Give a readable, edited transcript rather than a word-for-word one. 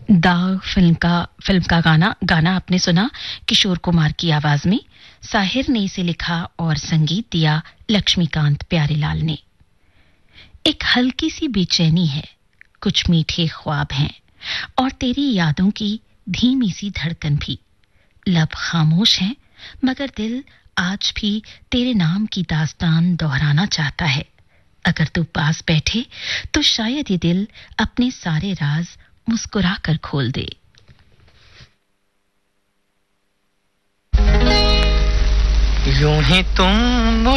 दाग फिल्म का गाना आपने सुना किशोर कुमार की आवाज में। साहिर ने इसे लिखा और संगीत दिया लक्ष्मीकांत प्यारेलाल ने। एक हल्की सी बेचैनी है, कुछ मीठे ख्वाब हैं और तेरी यादों की धीमी सी धड़कन भी। लब खामोश हैं मगर दिल आज भी तेरे नाम की दास्तान दोहराना चाहता है। अगर तू पास बैठे तो शायद ये दिल अपने सारे राज मुस्कुराकर खोल दे। यूं ही तुम